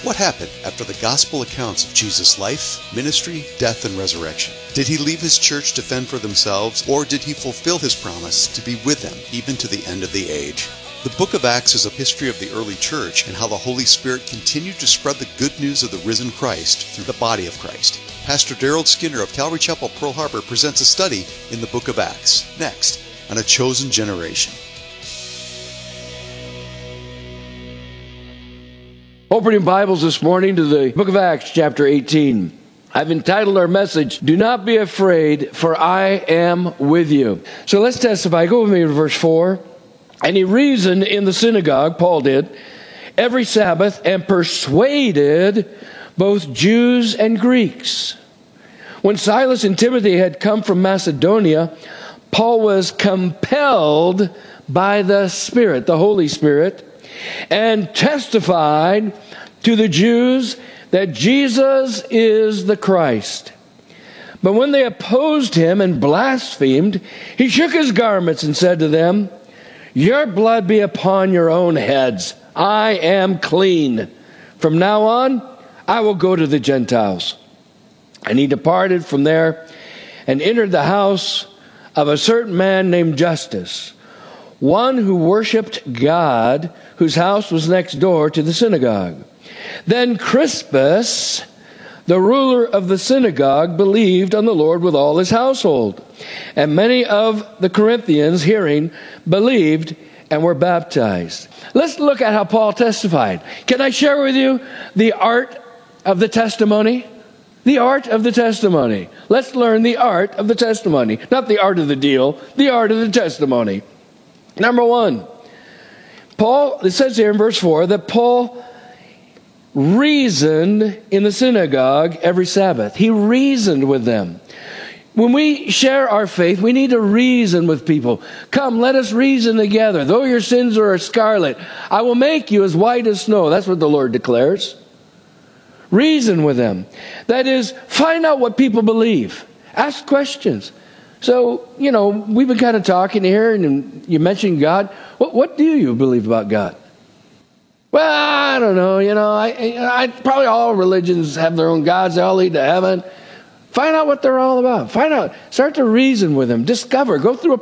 What happened after the gospel accounts of Jesus' life, ministry, death, and resurrection? Did he leave his church to fend for themselves, or did he fulfill his promise to be with them even to the end of the age? The book of Acts is a history of the early church and how the Holy Spirit continued to spread the good news of the risen Christ through the body of Christ. Pastor Daryl Skinner of Calvary Chapel, Pearl Harbor presents a study in the book of Acts, next on A Chosen Generation. Opening Bibles this morning to the book of Acts, chapter 18. I've entitled our message, Do Not Be Afraid, for I Am With You. So let's testify. Go with me to verse 4. And he reasoned in the synagogue, Paul did, every Sabbath, and persuaded both Jews and Greeks. When Silas and Timothy had come from Macedonia, Paul was compelled by the Spirit, the Holy Spirit, and testified to the Jews that Jesus is the Christ. But when they opposed him and blasphemed, he shook his garments and said to them, Your blood be upon your own heads. I am clean. From now on, I will go to the Gentiles. And he departed from there and entered the house of a certain man named Justus, one who worshipped God, whose house was next door to the synagogue. Then Crispus, the ruler of the synagogue, believed on the Lord with all his household. And many of the Corinthians, hearing, believed and were baptized. Let's look at how Paul testified. Can I share with you the art of the testimony? The art of the testimony. Let's learn the art of the testimony. Not the art of the deal, the art of the testimony. Number one, Paul, it says here in verse 4 that Paul reasoned in the synagogue every Sabbath. He reasoned with them. When we share our faith, we need to reason with people. Come, let us reason together. Though your sins are as scarlet, I will make you as white as snow. That's what the Lord declares. Reason with them. That is, find out what people believe. Ask questions. So, we've been kind of talking here, and you mentioned God. What do you believe about God? Well, I don't know. I probably all religions have their own gods. They all lead to heaven. Find out what they're all about. Find out. Start to reason with them. Discover. Go through a